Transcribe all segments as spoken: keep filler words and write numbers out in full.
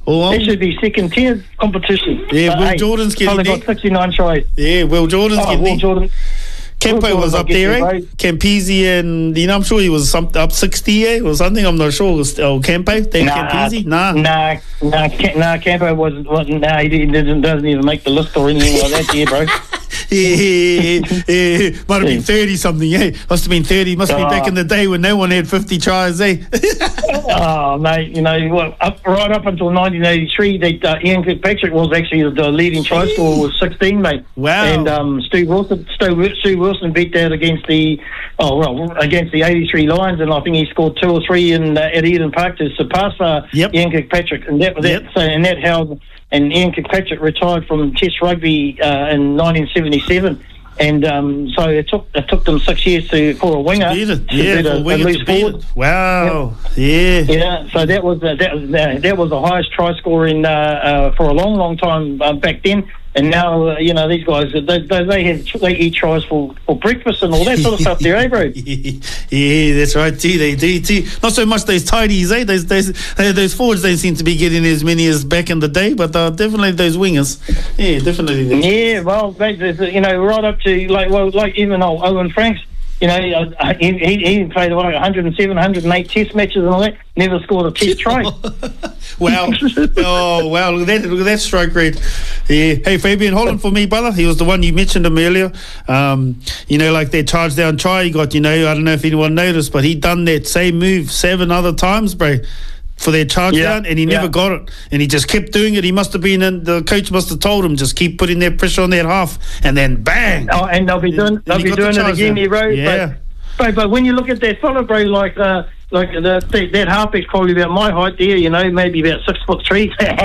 Well, That should be second tier competition. Yeah, but, Will hey, Jordan's getting fella there. got sixty-nine tries. Yeah, Will Jordan's Oh, getting Will there. Jordan. Kempo was up there, eh? Campese and, you know, I'm sure he was some, up sixty, eh? Or something, I'm not sure. Was, oh, Kempo? Dave Nah, Campese? Nah. Nah, nah, Cam- nah, Campo wasn't, wasn't, nah, he didn't, doesn't even make the list or anything like that, yeah, bro. yeah, yeah, might have been thirty-something, eh? Must have been thirty. Must have been back in the day when no one had fifty tries, eh? Oh, mate, you know, what, up, right up until nineteen eighty-three, they, uh, Ian Kirkpatrick was actually the leading try scorer with sixteen, mate. Wow. And um, Stu Wilson, Stu, Stu Wilson beat that against the, oh, well, against the eighty-three Lions, and I think he scored two or three in uh, at Eden Park to surpass uh, Yep. Ian Kirkpatrick. And that was Yep. that, so, and that how, and Ian Kirkpatrick retired from Test rugby uh, in nineteen seventy-seven. And um, so it took it took them six years to for a winger. Beat it. to Yeah, beat for a, a a winger loose to beat forward. it. Wow. Yeah. Yeah, so that was uh, that was uh, that was the highest try score in uh, uh, for a long, long time uh, back then. And now, uh, you know, these guys, they, they, they, have, they eat tries for, for breakfast and all that sort of stuff there, eh, bro? Yeah, that's right, too. They do, too. Not so much those tidies, eh? Those, those, those forwards don't seem to be getting as many as back in the day, but uh, definitely those wingers. Yeah, definitely. Yeah, well, they, they, you know, right up to, like, well, like even old Owen Franks, you know, uh, he, he, he played like one hundred seven, one hundred eight test matches and all that, never scored a test try. Wow. Oh, wow. Look at that, look at that strike rate. Yeah. Hey, Fabian Holland for me, brother. He was the one you mentioned him earlier. Um, you know, like that charge down try he got, you know, I don't know if anyone noticed, but he done that same move seven other times, bro, for their charge yeah, down, and he yeah. never got it. And he just kept doing it. He must have been, in, the coach must have told him, just keep putting that pressure on that half, and then bang. Oh, and they'll be doing, they'll be doing the it again, here, bro. Yeah. But, but, but when you look at that fella, bro, like, uh, like the, that, that halfback's probably about my height there, you know, maybe about six foot three.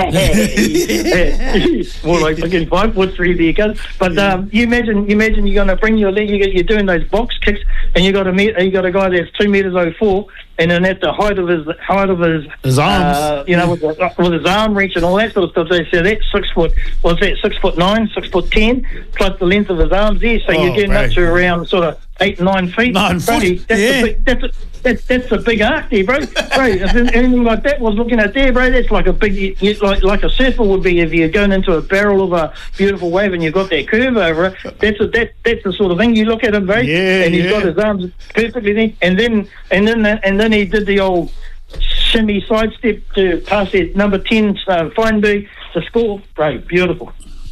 More like fucking five foot three there, cuz. But um, you imagine, you imagine you're going to bring your leg, you're doing those box kicks, and you got a you got a guy that's two meters oh four, and then at the height of his height of his his arms, uh, you know, with, the, with his arm reach and all that sort of stuff. They say that's six foot. What's that? Six foot nine, six foot ten, plus the length of his arms there. So oh, you're getting bro. up to around sort of eight, nine feet. Nine bro, foot. That's yeah. a big, that's a, that's that's a big arc there, bro. Bro, if anything like that was looking at there, bro, that's like a big, like like a surfer would be if you're going into a barrel of a beautiful wave and you've got that curve over it. That's a, that that's the sort of thing. You look at him, bro, yeah, and he's yeah. got his arms perfectly there, and then and then and then he did the old shimmy sidestep to pass that number ten uh, Feinberg to score, bro. Beautiful.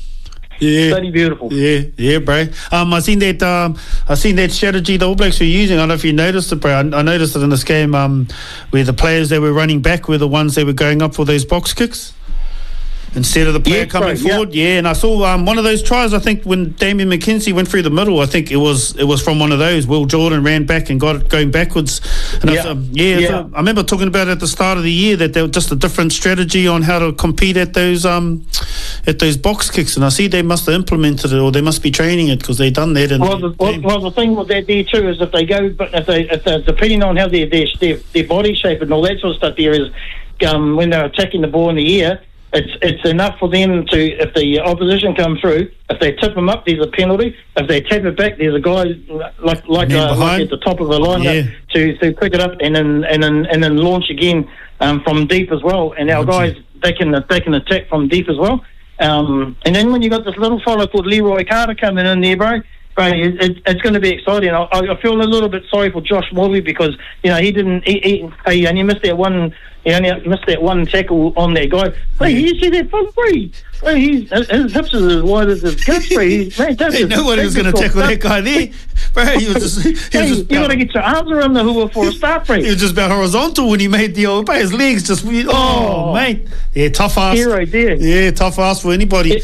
Yeah, bloody beautiful. Yeah, yeah, bro. Um, I seen that. Um, I seen that strategy the All Blacks were using. I don't know if you noticed it, bro. I, I noticed it in this game. Um, where the players that were running back were the ones that were going up for those box kicks instead of the player yes, coming bro, forward. Yeah. yeah, and I saw um, one of those tries. I think when Damien McKenzie went through the middle, I think it was it was from one of those. Will Jordan ran back and got it going backwards. And yeah, I, um, yeah, yeah. So I remember talking about it at the start of the year that there was just a different strategy on how to compete at those um at those box kicks. And I see they must have implemented it, or they must be training it because they done that. In well, the, well, well, the thing with that there too is if they go, but if they, if they depending on how their their their, their body shape and all that sort of stuff, there is um, when they're attacking the ball in the air. It's it's enough for them to, if the opposition come through, if they tip them up, there's a penalty. If they tap it back, there's a guy like like, uh, like at the top of the line yeah. to, to pick it up and then and then and then launch again um, from deep as well. And our guys they can they can attack from deep as well. Um, and then when you got this little fellow called Leroy Carter coming in there, bro. Bro, it, it, it's going to be exciting. I, I feel a little bit sorry for Josh Morley because you know he didn't. He, he, he only missed that one. He only missed that one tackle on that guy. Hey, you see that front three? Hey, he's his hips are as wide as his guts. He's man, that's hey, no one was going to tackle that guy there. Bro, he was just. He was hey, just you got to get your arms around the hoover for a start, bro. He was just about horizontal when he made the old. His legs just. Oh, oh mate, yeah, tough ass. Hero there. Yeah, tough ass for anybody.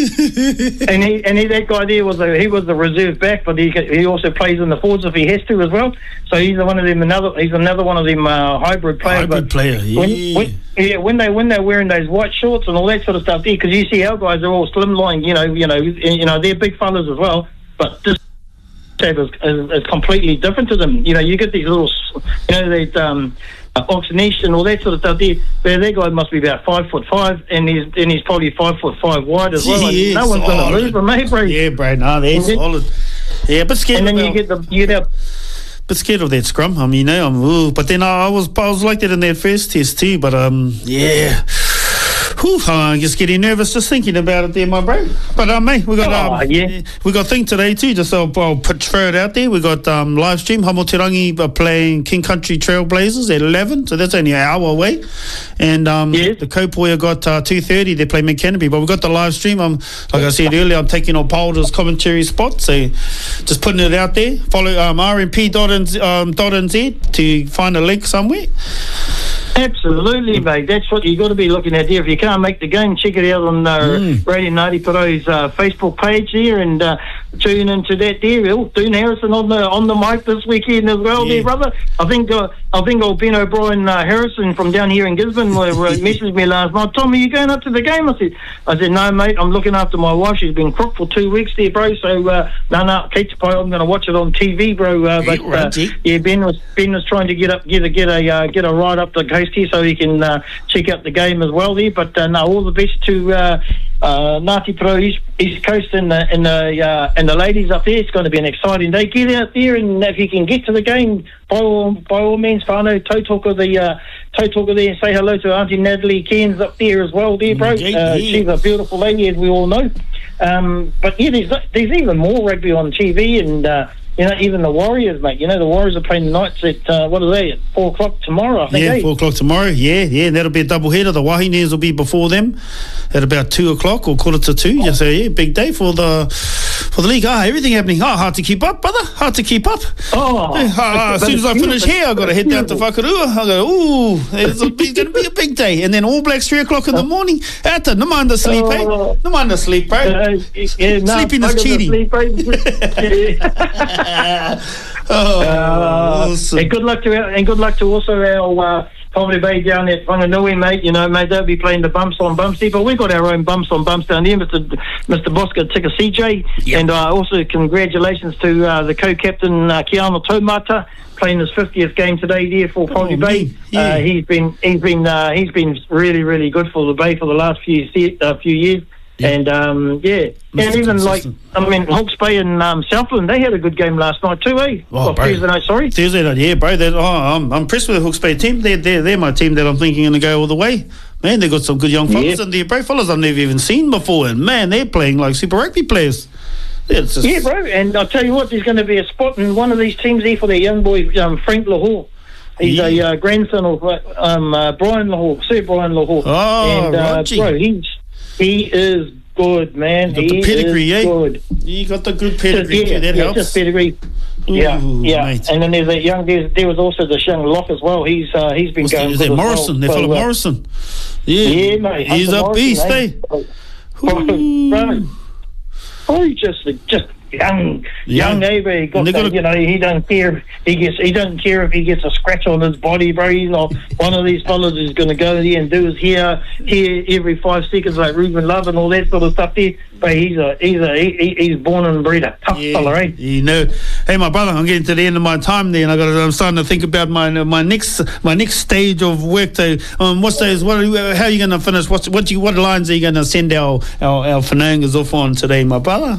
It, and he and he, that guy there was a, he was the reserve back, but he he also plays in the forwards if he has to as well. So he's one of them. Another he's another one of them uh, hybrid players. Hybrid but player, yeah. When, when, yeah, when they when they're wearing those white shorts and all that sort of stuff, there, because you see our guys are all slimline, you know, you know, you know, they're big fellas as well, but this shape is, is, is completely different to them. You know, you get these little, you know, they um, uh, Oxenish and all that sort of stuff. There, there, that guy must be about five foot five, and he's and he's probably five foot five wide as well. And no one's going to move him, eh, bro? Yeah, bro. No, they're solid. Yeah, but scared. And then about, you get the you get. But scared of that scrum. I mean, you know, I'm. Ooh, but then I, I was, I was like that in that first test too. But um, yeah. Whew, I'm just getting nervous just thinking about it there, my bro. But um, mate, we got Oh, um, yeah. we got thing today too. Just I'll, I'll put, throw it out there. We got um live stream. Hamoterangi are playing King Country Trailblazers at eleven, so that's only an hour away. And um, Yes. the Kopoia got uh, two thirty. They play McCanopy, but we got the live stream. Um, like I said earlier, I'm taking on Polder's commentary spot, so just putting it out there. Follow um R M P dot N Z um, dot N Z to find a link somewhere. Absolutely, mate. That's what you got to be looking at here. If you can't make the game, check it out on uh, Mm. Radio Ngāti Paro's uh, Facebook page there, and uh, tune into that there. Oh, Dean Harrison on the on the mic this weekend as well, Yeah. there, brother. I think uh, I think old Ben O'Brien uh, Harrison from down here in Gisborne uh, messaged me last night. Tom, are you going up to the game? I said, I said, no, mate. I'm looking after my wife. She's been crook for two weeks there, bro. So uh, no, no, Kate Pai, I'm going to watch it on T V, bro. Uh, but uh, yeah, Ben was Ben was trying to get up, get a get a uh, get a ride up the coast here so he can uh, check out the game as well there. But uh, no, all the best to uh, uh, Ngāti Paro East, East Coast and the and the uh, and the ladies up there. It's going to be an exciting day. Get out there, and if you can get to the game, by all by all means, whānau Tautoko the uh, Tautoko there, and say hello to Auntie Natalie Cairns up there as well, there, bro. Yeah, Uh, yeah. she's a beautiful lady, as we all know. Um, but yeah, there's there's even more rugby on T V, and uh, you know, even the Warriors, mate. You know, the Warriors are playing the Knights at uh, what are they at four o'clock tomorrow? I think. Yeah, eh? four o'clock tomorrow. Yeah, yeah, and that'll be a double header. The Wahines will be before them at about two o'clock or quarter to two. Yeah, so yeah, big day for the for the league. Ah, everything happening. Ah, hard to keep up, brother. Hard to keep up. Oh, Yeah, ah, as but soon as I it's finish beautiful. here, I got to head down to Whakarua. I go, ooh, it's, a, it's going to be a big day. And then All Blacks three o'clock in the morning. Ata, no mind the sleep, eh? Oh. No mind the sleep, bro. Uh, yeah, no, Sleeping is bugger the cheating. sleep, bro. Yeah. Oh, Uh, awesome. and good luck to our, and good luck to also our uh, Comedy Bay down at Whanganui, mate. You know, mate, they'll be playing the bumps on bumps there, but we've got our own bumps on bumps down there, Mister Mister Bosca Tika C J. Yep. And uh, also congratulations to uh, the co-captain uh, Keanu Taumata, playing his fiftieth game today there for Comedy Oh, Bay. man. Yeah. Uh, he's been he's been uh, he's been really really good for the Bay for the last few se- uh, few years. Yeah. And um, yeah, Mister and even Consistent. like I mean Hawke's Bay and um, Southland, they had a good game last night too, eh? Oh, Oh, bro. Tuesday night, sorry. Thursday night, yeah, bro. They're, oh, I'm, I'm impressed with the Hawke's Bay team. They're, they're, they're my team that I'm thinking going to go all the way. Man, they've got some good young fellas Yeah. in there, bro. Fellas I've never even seen before. And, man, they're playing like Super Rugby players. It's just, Yeah, bro, and I'll tell you what, there's going to be a spot in one of these teams here for their young boy, um, Frank Lahore. He's Yeah. a uh, grandson of uh, um, uh, Brian Lahore, Sir Brian Lahore. Oh, and, uh, Rogie. bro, he's, he is good, man. Got He the pedigree, is eh? good. You got the good Just, pedigree, yeah, too. That yeah, helps. just pedigree. Yeah, Ooh, yeah. mate. And then there's that young, there, there was also this young Lock as well. He's uh, he's been What's going that, is good that as well. Morrison? They So, follow uh, Morrison. Yeah, Yeah, mate. He's Hunter a Morrison, beast, eh? Oh, oh, bro. Oh, he's just just young, Yeah. young, eh? But he got And they the, got a- you know, he don't care if he gets, he doesn't care if he gets a scratch on his body, bro. He's not one of these fellas who's going to go there and do his hair, hair every five seconds like Ruben Love and all that sort of stuff there. But he's a, he's a, he, he's born and bred a tough Yeah, fella, eh? you know. Hey, my brother, I'm getting to the end of my time there, and I got. I'm starting to think about my my next my next stage of work. To um, what's those? What? Are you, how are you going to finish? What's what? You, what lines are you going to send our our, our Fanangas off on today, my brother?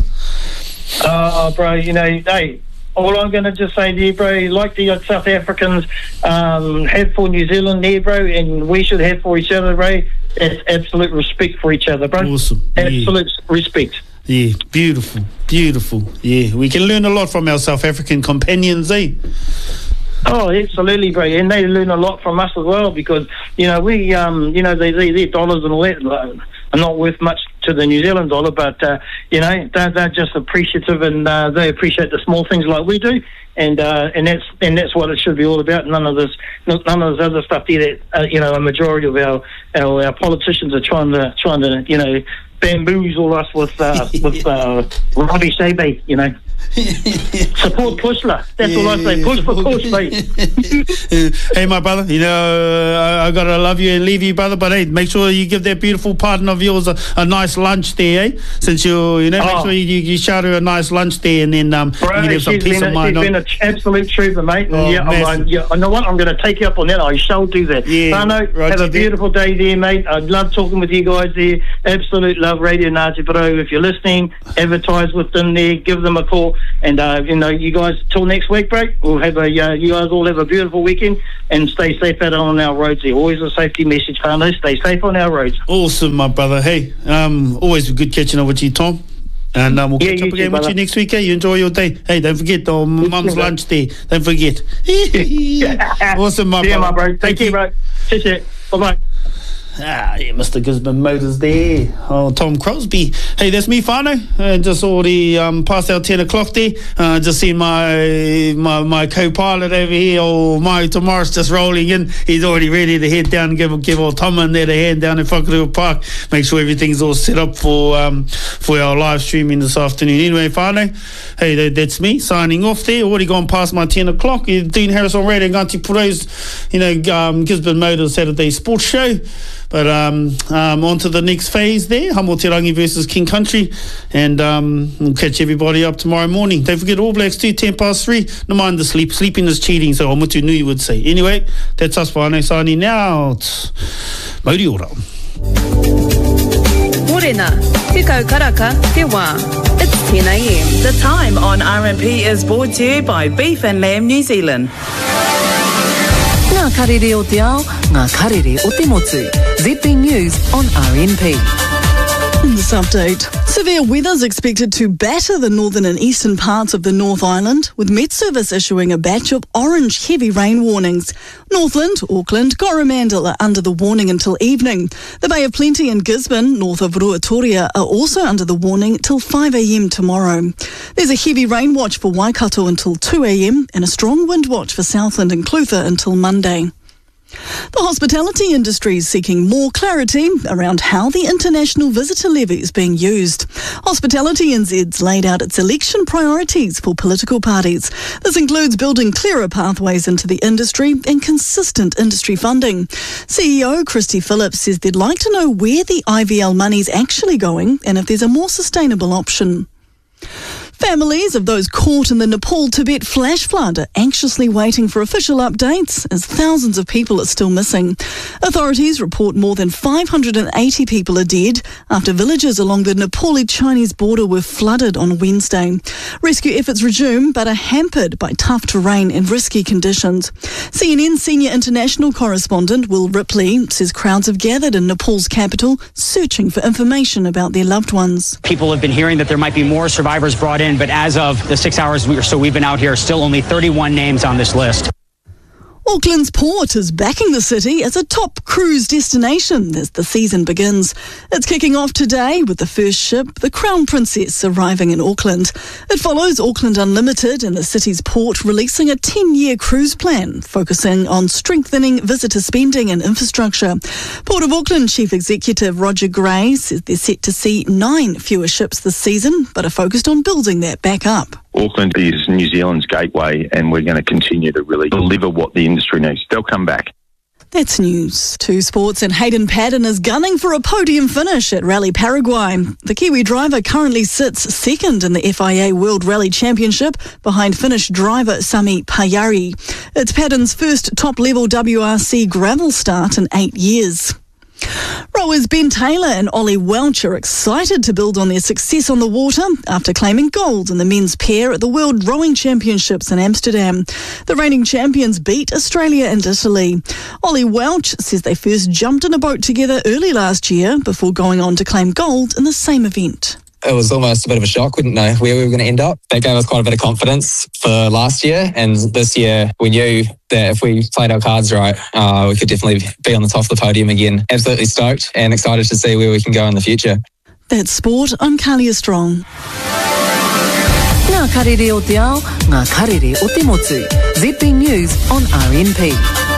Oh, bro, you know, hey, all I'm going to just say to you, bro, like the South Africans um, have for New Zealand there, bro, and we should have for each other, bro. It's absolute respect for each other, bro. Awesome. Yeah. Absolute respect. Yeah, beautiful, beautiful. Yeah, we can learn a lot from our South African companions, eh? Oh, absolutely, bro, and they learn a lot from us as well because you know we, um, you know, they, they, their dollars and all that uh, are not worth much to the New Zealand dollar, but uh, you know they're, they're just appreciative and uh, they appreciate the small things like we do, and uh, and that's and that's what it should be all about. None of this, none of this other stuff there that uh, you know a majority of our, our our politicians are trying to trying to you know bamboozle us with uh, with uh, rubbish, eh, mate? You know. Support Pushla. That's Yeah, all I say. Push for push, mate. Hey, my brother, you know, uh, I, I got to love you and leave you, brother, but hey, make sure you give that beautiful partner of yours a, a nice lunch there, eh? Since you, you know, make Oh. sure you, you shout her a nice lunch there and then um, Bro, you can have some she's peace been, of a, mind. she's on- been an absolute trooper, mate. And Oh, yeah, I'm, massive. like, yeah, I know what? I'm going to take you up on that. I shall do that. Yeah, Rano, right, have you a do. beautiful day there, mate. I love talking with you guys there. Absolute love Radio Ngāti Porou. If you're listening, advertise with them there. Give them a call. well. And, uh, you know, you guys, till next week, break, we'll have a, uh, you guys all have a beautiful weekend and stay safe out on our roads. There always a safety message, whānau. Stay safe on our roads. Awesome, my brother. Hey, um, always good catching up with you, Tom. And um, we'll Yeah, catch you up too, again with brother. you next week. Hey, you enjoy your day. Hey, don't forget, oh, mum's too, bro. lunch there. Don't forget. Awesome, my See ya, brother. my bro. Thank Thank you. you, bro. Cheers, cheers. Bye-bye. Ah, yeah, Mister Gisborne Motors there. Oh, Tom Crosby. Hey, that's me, whānau. Uh, just already um, past our ten o'clock there. Uh, just seen my my my co-pilot over here, old Mai Morris, just rolling in. He's already ready to head down and give give old Tom in there a hand down in Whakatua Park. Make sure everything's all set up for um for our live streaming this afternoon. Anyway, whānau. Hey, that, that's me signing off there. Already gone past my ten o'clock. Dean Harris on Radio Ngati Puro's, you know, um, Gisborne Motors Saturday Sports Show. But um, um, on to the next phase there, Hamoterangi versus King Country, and um, we'll catch everybody up tomorrow morning. Don't forget All Blacks too, ten past three. No mind the sleep. Sleeping is cheating, so Omutu Nui would say. Anyway, that's us, whānau, signing out. Mauri ora. Morena, te kaukaraka, te wā. It's ten a m. The time on R M P is brought to you by Beef and Lamb New Zealand. Ngā karere o te ao, ngā karere o te motu. Z B News on R N P. In this update, severe weather is expected to batter the northern and eastern parts of the North Island, with Met Service issuing a batch of orange heavy rain warnings. Northland, Auckland, Coromandel are under the warning until evening. The Bay of Plenty and Gisborne, north of Ruatoria, are also under the warning till five a m tomorrow. There's a heavy rain watch for Waikato until two a m and a strong wind watch for Southland and Clutha until Monday. The hospitality industry is seeking more clarity around how the international visitor levy is being used. Hospitality N Z's laid out its election priorities for political parties. This includes building clearer pathways into the industry and consistent industry funding. C E O Christy Phillips says they'd like to know where the I V L money's actually going and if there's a more sustainable option. Families of those caught in the Nepal-Tibet flash flood are anxiously waiting for official updates as thousands of people are still missing. Authorities report more than five hundred eighty people are dead after villages along the Nepali-Chinese border were flooded on Wednesday. Rescue efforts resume but are hampered by tough terrain and risky conditions. C N N senior international correspondent Will Ripley says crowds have gathered in Nepal's capital searching for information about their loved ones. People have been hearing that there might be more survivors brought in, but as of the six hours or so we've been out here, still only thirty-one names on this list. Auckland's port is backing the city as a top cruise destination as the season begins. It's kicking off today with the first ship, the Crown Princess, arriving in Auckland. It follows Auckland Unlimited and the city's port releasing a ten-year cruise plan focusing on strengthening visitor spending and infrastructure. Port of Auckland Chief Executive Roger Gray says they're set to see nine fewer ships this season, but are focused on building that back up. Auckland is New Zealand's gateway, and we're going to continue to really deliver what the industry needs. They'll come back. That's news. Two sports, and Hayden Paddon is gunning for a podium finish at Rally Paraguay. The Kiwi driver currently sits second in the F I A World Rally Championship behind Finnish driver Sami Pajari. It's Paddon's first top-level W R C gravel start in eight years. Rowers Ben Taylor and Ollie Welch are excited to build on their success on the water after claiming gold in the men's pair at the World Rowing Championships in Amsterdam. The reigning champions beat Australia and Italy. Ollie Welch says they first jumped in a boat together early last year before going on to claim gold in the same event. It was almost a bit of a shock. We didn't know where we were going to end up. That gave us quite a bit of confidence for last year. And this year, we knew that if we played our cards right, uh, we could definitely be on the top of the podium again. Absolutely stoked and excited to see where we can go in the future. That's sport. I'm Kalia Strong. Ngā karere o te ao, ngā karere o te motu. Z B News on R N P.